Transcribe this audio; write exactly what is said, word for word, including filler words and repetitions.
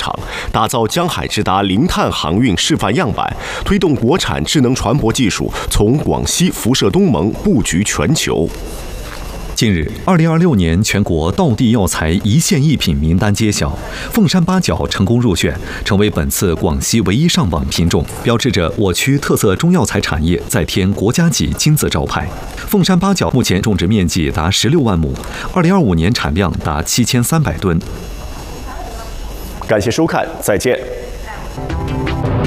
场，打造江海直达零碳航运示范样板，推动国产智能船舶技术从广西辐射东盟布局全球。 近日，二零二六年全国道地药材一线一品名单揭晓，凤山八角成功入选，成为本次广西唯一上榜品种，标志着我区特色中药材产业再添国家级金字招牌。凤山八角目前种植面积达十六万亩，二零二五年产量达七千三百吨。 感谢收看，再见。